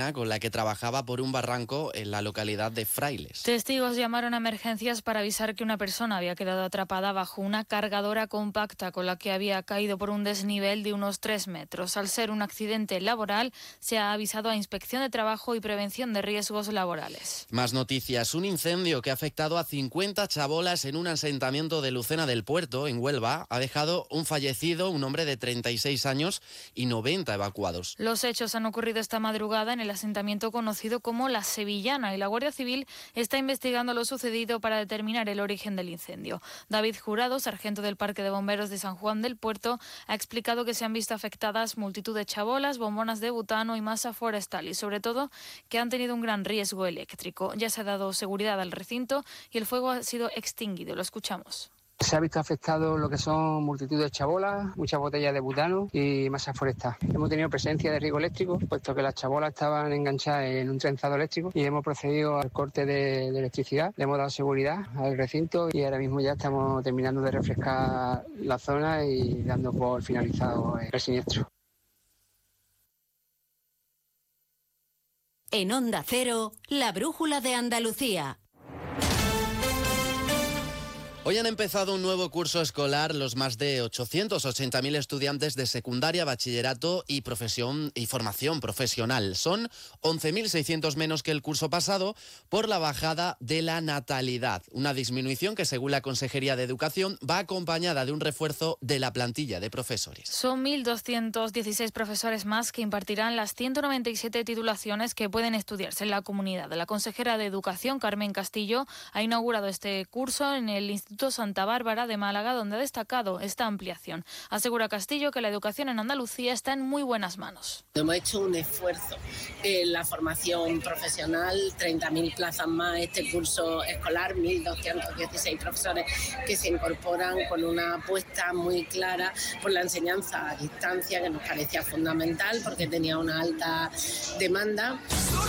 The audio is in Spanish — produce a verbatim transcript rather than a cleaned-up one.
persona con la que trabajaba por un barranco en la localidad de Frailes. Testigos llamaron a emergencias para avisar que una persona había quedado atrapada bajo una cargadora compacta con la que había caído por un desnivel de unos tres metros. Al ser un accidente laboral, se ha avisado a Inspección de Trabajo y Prevención de Riesgos Laborales. Más noticias. Un incendio que ha afectado a cincuenta chabolas en un asentamiento de Lucena del Puerto, en Huelva, ha dejado un fallecido, un hombre de treinta y seis años y noventa evacuados. Los hechos han ocurrido esta madrugada en el asentamiento conocido como La Sevillana y la Guardia Civil está investigando lo sucedido para determinar el origen del incendio. David Jurado, sargento del Parque de Bomberos de San Juan del Puerto, ha explicado que se han visto afectadas multitud de chabolas, bombonas de butano y masa forestal y sobre todo que han tenido un gran riesgo eléctrico. Ya se ha dado seguridad al recinto y el fuego ha sido extinguido. Lo escuchamos. Se ha visto afectado lo que son multitud de chabolas, muchas botellas de butano y masa forestal. Hemos tenido presencia de riesgo eléctrico, puesto que las chabolas estaban enganchadas en un trenzado eléctrico y hemos procedido al corte de, de electricidad. Le hemos dado seguridad al recinto y ahora mismo ya estamos terminando de refrescar la zona y dando por finalizado el siniestro. En Onda Cero, la brújula de Andalucía. Hoy han empezado un nuevo curso escolar los más de ochocientos ochenta mil estudiantes de secundaria, bachillerato y profesión y formación profesional. Son once mil seiscientos menos que el curso pasado por la bajada de la natalidad. Una disminución que, según la Consejería de Educación, va acompañada de un refuerzo de la plantilla de profesores. Son mil doscientos dieciséis profesores más que impartirán las ciento noventa y siete titulaciones que pueden estudiarse en la comunidad. La consejera de Educación, Carmen Castillo, ha inaugurado este curso en el Instituto Santa Bárbara de Málaga, donde ha destacado esta ampliación. Asegura Castillo que la educación en Andalucía está en muy buenas manos. Hemos hecho un esfuerzo en la formación profesional, treinta mil plazas más este curso escolar, mil doscientos dieciséis profesores que se incorporan con una apuesta muy clara por la enseñanza a distancia, que nos parecía fundamental porque tenía una alta demanda.